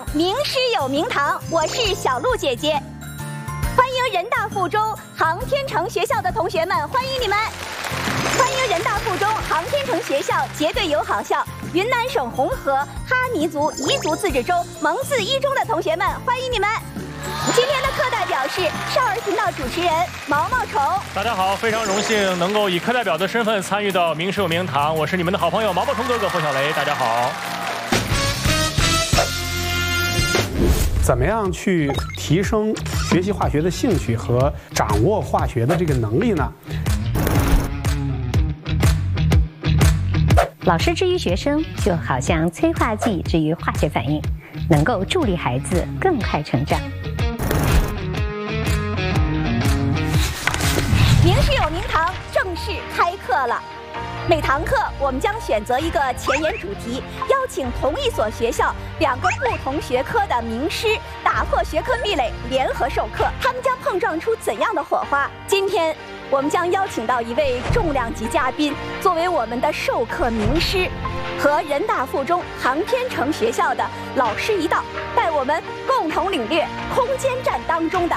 名师有名堂，我是小鹿姐姐。欢迎人大附中航天城学校的同学们，欢迎你们！欢迎人大附中航天城学校结对友好校云南省红河哈尼族彝族自治州蒙自一中的同学们，欢迎你们！今天的课代表是少儿频道主持人毛毛虫。 大家好，非常荣幸能够以课代表的身份参与到名师有名堂，我是你们的好朋友毛毛虫哥哥付小雷，大家好。 怎么样去提升学习化学的兴趣和掌握化学的这个能力呢？ 老师之于学生，就好像催化剂之于化学反应，能够助力孩子更快成长。 名师有名堂正式开课了。每堂课我们将选择一个前沿主题，邀请同一所学校2个不同学科的名师，打破学科壁垒，联合授课。他们将碰撞出怎样的火花？今天我们将邀请到一位重量级嘉宾，作为我们的授课名师，和人大附中航天城学校的老师一道，带我们共同领略空间站当中的